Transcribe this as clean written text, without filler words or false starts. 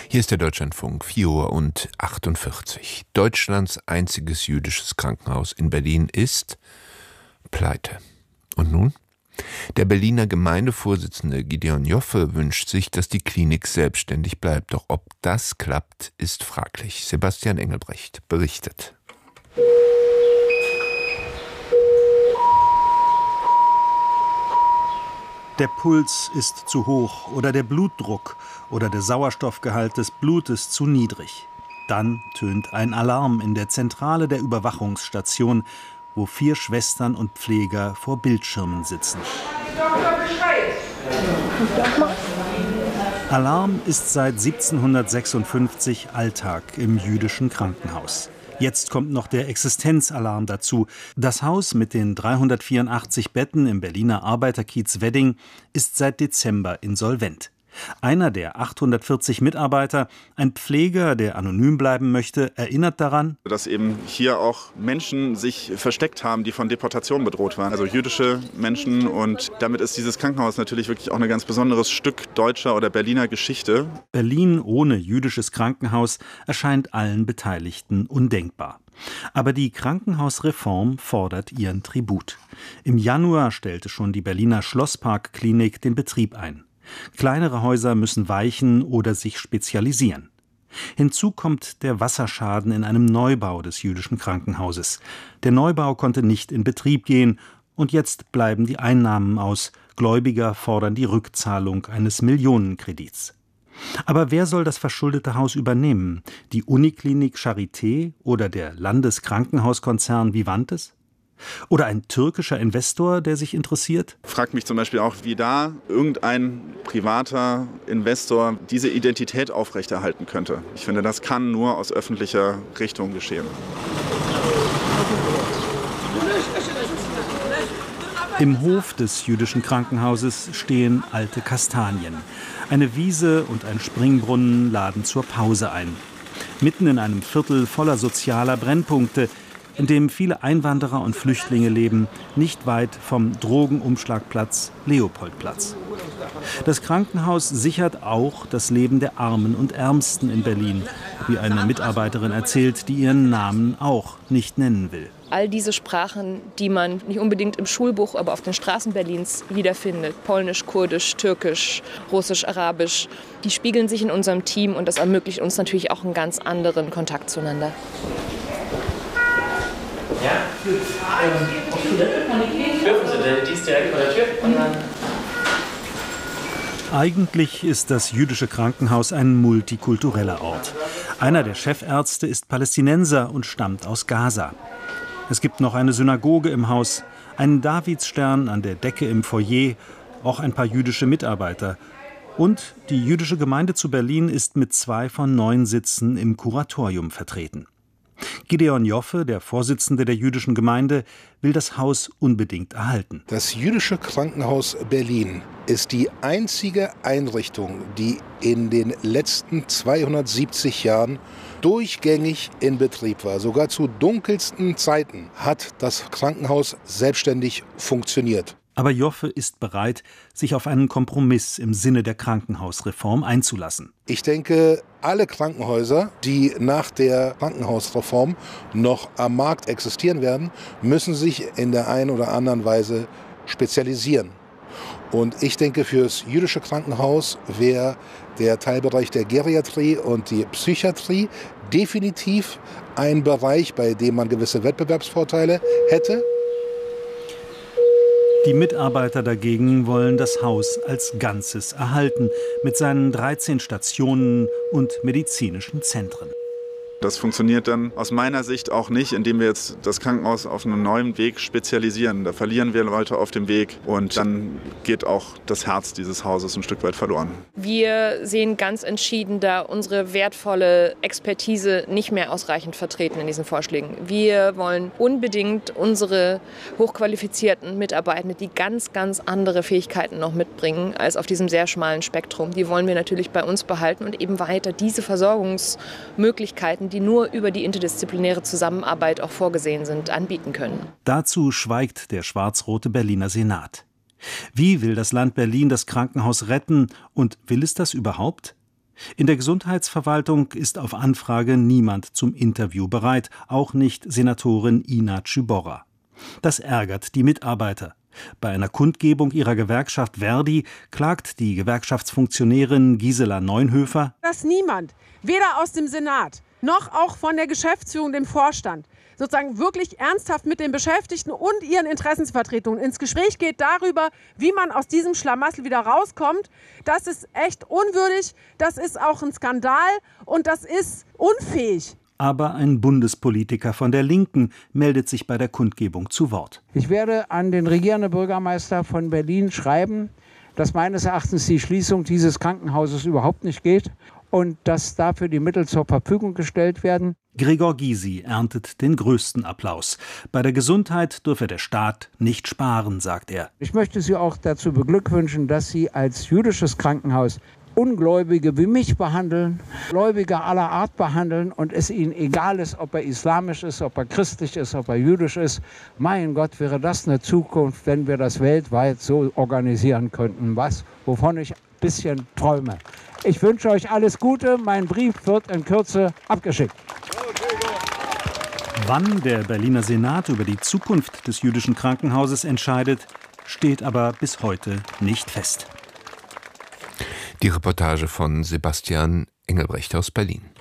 Hier ist der Deutschlandfunk, 4:48 Uhr. Deutschlands einziges jüdisches Krankenhaus in Berlin ist pleite. Und nun? Der Berliner Gemeindevorsitzende Gideon Joffe wünscht sich, dass die Klinik selbstständig bleibt. Doch ob das klappt, ist fraglich. Sebastian Engelbrecht berichtet. Der Puls ist zu hoch oder der Blutdruck oder der Sauerstoffgehalt des Blutes zu niedrig. Dann tönt ein Alarm in der Zentrale der Überwachungsstation, wo 4 Schwestern und Pfleger vor Bildschirmen sitzen. Alarm ist seit 1756 Alltag im jüdischen Krankenhaus. Jetzt kommt noch der Existenzalarm dazu. Das Haus mit den 384 Betten im Berliner Arbeiterkiez Wedding ist seit Dezember insolvent. Einer der 840 Mitarbeiter, ein Pfleger, der anonym bleiben möchte, erinnert daran, dass eben hier auch Menschen sich versteckt haben, die von Deportation bedroht waren. Also jüdische Menschen, und damit ist dieses Krankenhaus natürlich wirklich auch ein ganz besonderes Stück deutscher oder Berliner Geschichte. Berlin ohne jüdisches Krankenhaus erscheint allen Beteiligten undenkbar. Aber die Krankenhausreform fordert ihren Tribut. Im Januar stellte schon die Berliner Schlossparkklinik den Betrieb ein. Kleinere Häuser müssen weichen oder sich spezialisieren. Hinzu kommt der Wasserschaden in einem Neubau des jüdischen Krankenhauses. Der Neubau konnte nicht in Betrieb gehen und jetzt bleiben die Einnahmen aus. Gläubiger fordern die Rückzahlung eines Millionenkredits. Aber wer soll das verschuldete Haus übernehmen? Die Uniklinik Charité oder der Landeskrankenhauskonzern Vivantes? Oder ein türkischer Investor, der sich interessiert? Fragt mich zum Beispiel auch, wie da irgendein privater Investor diese Identität aufrechterhalten könnte. Ich finde, das kann nur aus öffentlicher Richtung geschehen. Im Hof des jüdischen Krankenhauses stehen alte Kastanien. Eine Wiese und ein Springbrunnen laden zur Pause ein. Mitten in einem Viertel voller sozialer Brennpunkte, in dem viele Einwanderer und Flüchtlinge leben, nicht weit vom Drogenumschlagplatz Leopoldplatz. Das Krankenhaus sichert auch das Leben der Armen und Ärmsten in Berlin, wie eine Mitarbeiterin erzählt, die ihren Namen auch nicht nennen will. All diese Sprachen, die man nicht unbedingt im Schulbuch, aber auf den Straßen Berlins wiederfindet, Polnisch, Kurdisch, Türkisch, Russisch, Arabisch, die spiegeln sich in unserem Team und das ermöglicht uns natürlich auch einen ganz anderen Kontakt zueinander. Ja, auf Toilette kann ich nicht. Dürfen Sie denn? Die ist direkt vor der Tür. Und dann Eigentlich ist das jüdische Krankenhaus ein multikultureller Ort. Einer der Chefärzte ist Palästinenser und stammt aus Gaza. Es gibt noch eine Synagoge im Haus, einen Davidsstern an der Decke im Foyer, auch ein paar jüdische Mitarbeiter. Und die jüdische Gemeinde zu Berlin ist mit 2 von 9 Sitzen im Kuratorium vertreten. Gideon Joffe, der Vorsitzende der jüdischen Gemeinde, will das Haus unbedingt erhalten. Das jüdische Krankenhaus Berlin ist die einzige Einrichtung, die in den letzten 270 Jahren durchgängig in Betrieb war. Sogar zu dunkelsten Zeiten hat das Krankenhaus selbstständig funktioniert. Aber Joffe ist bereit, sich auf einen Kompromiss im Sinne der Krankenhausreform einzulassen. Ich denke, alle Krankenhäuser, die nach der Krankenhausreform noch am Markt existieren werden, müssen sich in der einen oder anderen Weise spezialisieren. Und ich denke, für das jüdische Krankenhaus wäre der Teilbereich der Geriatrie und die Psychiatrie definitiv ein Bereich, bei dem man gewisse Wettbewerbsvorteile hätte. Die Mitarbeiter dagegen wollen das Haus als Ganzes erhalten, mit seinen 13 Stationen und medizinischen Zentren. Das funktioniert dann aus meiner Sicht auch nicht, indem wir jetzt das Krankenhaus auf einen neuen Weg spezialisieren. Da verlieren wir Leute auf dem Weg und dann geht auch das Herz dieses Hauses ein Stück weit verloren. Wir sehen ganz entschieden da unsere wertvolle Expertise nicht mehr ausreichend vertreten in diesen Vorschlägen. Wir wollen unbedingt unsere hochqualifizierten Mitarbeitenden, die ganz, ganz andere Fähigkeiten noch mitbringen als auf diesem sehr schmalen Spektrum. Die wollen wir natürlich bei uns behalten und eben weiter diese Versorgungsmöglichkeiten, die nur über die interdisziplinäre Zusammenarbeit auch vorgesehen sind, anbieten können. Dazu schweigt der schwarz-rote Berliner Senat. Wie will das Land Berlin das Krankenhaus retten und will es das überhaupt? In der Gesundheitsverwaltung ist auf Anfrage niemand zum Interview bereit, auch nicht Senatorin Ina Czybora. Das ärgert die Mitarbeiter. Bei einer Kundgebung ihrer Gewerkschaft Verdi klagt die Gewerkschaftsfunktionärin Gisela Neunhöfer, dass niemand, weder aus dem Senat noch auch von der Geschäftsführung, dem Vorstand, sozusagen wirklich ernsthaft mit den Beschäftigten und ihren Interessensvertretungen ins Gespräch geht darüber, wie man aus diesem Schlamassel wieder rauskommt. Das ist echt unwürdig, das ist auch ein Skandal und das ist unfähig. Aber ein Bundespolitiker von der Linken meldet sich bei der Kundgebung zu Wort. Ich werde an den regierenden Bürgermeister von Berlin schreiben, dass meines Erachtens die Schließung dieses Krankenhauses überhaupt nicht geht und dass dafür die Mittel zur Verfügung gestellt werden. Gregor Gysi erntet den größten Applaus. Bei der Gesundheit dürfe der Staat nicht sparen, sagt er. Ich möchte Sie auch dazu beglückwünschen, dass Sie als jüdisches Krankenhaus Ungläubige wie mich behandeln, Gläubige aller Art behandeln und es ihnen egal ist, ob er islamisch ist, ob er christlich ist, ob er jüdisch ist. Mein Gott, wäre das eine Zukunft, wenn wir das weltweit so organisieren könnten, wovon ich ein bisschen träume. Ich wünsche euch alles Gute. Mein Brief wird in Kürze abgeschickt. Wann der Berliner Senat über die Zukunft des jüdischen Krankenhauses entscheidet, steht aber bis heute nicht fest. Die Reportage von Sebastian Engelbrecht aus Berlin.